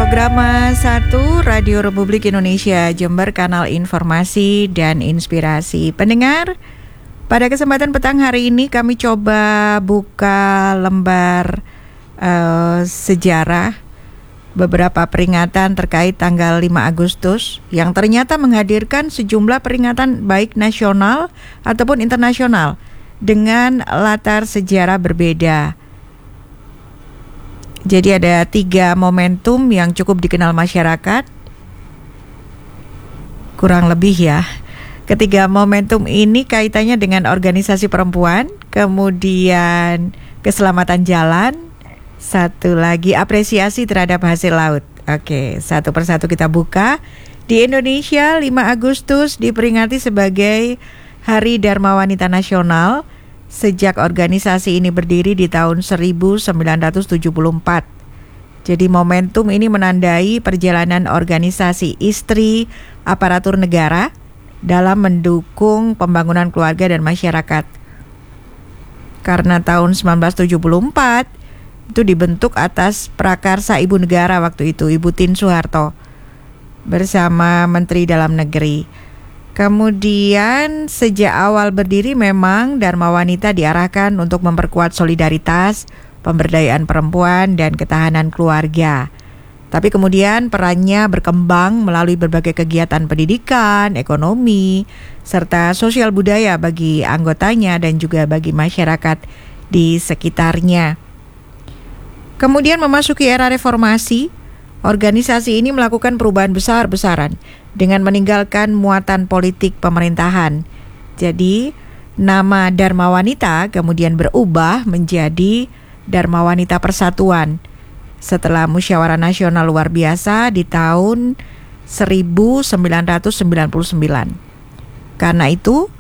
Programa 1 Radio Republik Indonesia Jember, kanal informasi dan inspirasi. Pendengar, pada kesempatan petang hari ini kami coba buka lembar sejarah beberapa peringatan terkait tanggal 5 Agustus yang ternyata menghadirkan sejumlah peringatan baik nasional ataupun internasional dengan latar sejarah berbeda. Jadi ada 3 momentum yang cukup dikenal masyarakat, kurang lebih ya. Ketiga momentum ini kaitannya dengan organisasi perempuan, kemudian keselamatan jalan, satu lagi apresiasi terhadap hasil laut. Oke, satu persatu kita buka. Di Indonesia 5 Agustus diperingati sebagai Hari Dharma Wanita Nasional sejak organisasi ini berdiri di tahun 1974. Jadi momentum ini menandai perjalanan organisasi istri aparatur negara dalam mendukung pembangunan keluarga dan masyarakat. Karena tahun 1974 itu dibentuk atas prakarsa Ibu Negara waktu itu, Ibu Tien Soeharto, bersama Menteri Dalam Negeri. Kemudian sejak awal berdiri memang Dharma Wanita diarahkan untuk memperkuat solidaritas, pemberdayaan perempuan dan ketahanan keluarga. Tapi kemudian perannya berkembang melalui berbagai kegiatan pendidikan, ekonomi, serta sosial budaya bagi anggotanya dan juga bagi masyarakat di sekitarnya. Kemudian memasuki era reformasi, organisasi ini melakukan perubahan besar-besaran dengan meninggalkan muatan politik pemerintahan. Jadi, nama Dharma Wanita kemudian berubah menjadi Dharma Wanita Persatuan setelah Musyawarah Nasional Luar Biasa di tahun 1999. Karena itu,